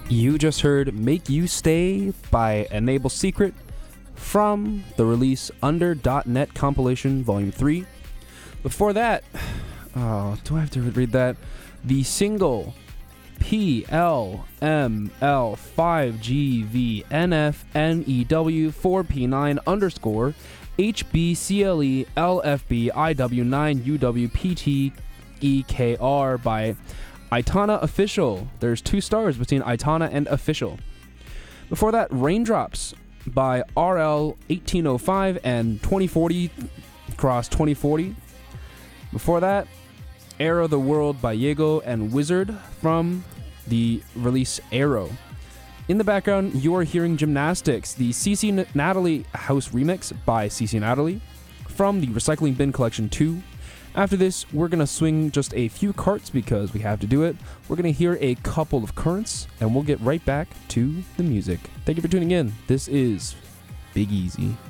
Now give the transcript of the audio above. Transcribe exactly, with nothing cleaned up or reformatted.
You just heard Make You Stay by Enable Secret from the release Under dot net Compilation Volume three. Before that, oh, do I have to read that? The single P L M L five G V N F N E W four P nine underscore H B C L E L F B I W nine U W P T E K R by Aitana Official. There's two stars between Aitana and Official. Before that, Raindrops by R L eighteen oh five and twenty forty cross twenty forty. Before that, Arrow the World by Yego and Wizard from the release Arrow. In the background, you are hearing Gymnastics, the C C Natalie House remix by C C Natalie from the Recycling Bin Collection two. After this, we're going to swing just a few carts because we have to do it. We're going to hear a couple of currents, and we'll get right back to the music. Thank you for tuning in. This is Big Easy.